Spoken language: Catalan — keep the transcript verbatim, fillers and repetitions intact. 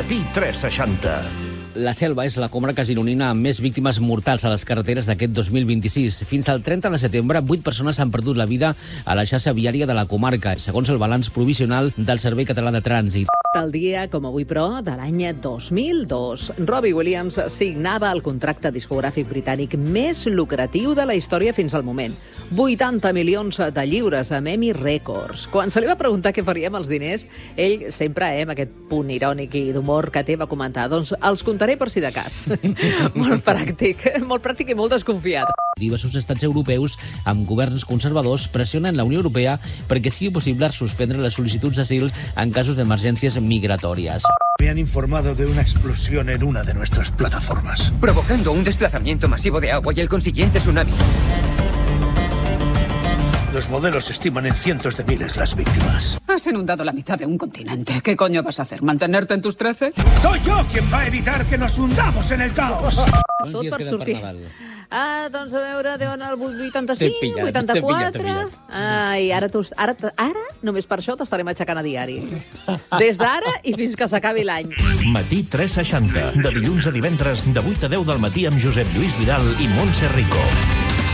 Matí tres seixanta. La Selva és la comarca gironina amb més víctimes mortals a les carreteres d'aquest dos mil vint-i-sis. Fins al trenta de setembre, vuit persones han perdut la vida a la xarxa viària de la comarca, segons el balanç provisional del Servei Català de Trànsit. El dia, com avui, però, de l'any dos mil dos, Robbie Williams signava el contracte discogràfic britànic més lucratiu de la història fins al moment. vuitanta milions de lliures amb Emmy Records. Quan se li va preguntar què faria amb els diners, ell sempre, eh, amb aquest punt irònic i d'humor que té, va comentar, doncs els contaré per si de cas. Molt pràctic, molt pràctic i molt desconfiat. Diversos estats europeus amb governs conservadors pressionen la Unió Europea perquè sigui possible suspendre les sol·licituds d'asil en casos d'emergències migratòries. Me han informado de una explosión en una de nuestras plataformas, provocando un desplazamiento masivo de agua y el consiguiente tsunami. Los modelos estiman en cientos de miles las víctimas. Has inundado la mitad de un continente. ¿Qué coño vas a hacer? ¿Mantenerte en tus trece? Soy yo quien va a evitar que nos hundamos en el caos. Quants dies queden per Nadal? Ah, doncs a veure, deuen el vuitanta-cinc, T'he pillat, vuitanta-quatre... t'he pillat, t'he pillat. Ai, ara, tu, ara, ara, només per això t'estarem aixecant a diari. Des d'ara i fins que s'acabi l'any. Matí tres seixanta. De dilluns a divendres, de vuit a deu del matí amb Josep Lluís Vidal i Montse Rico.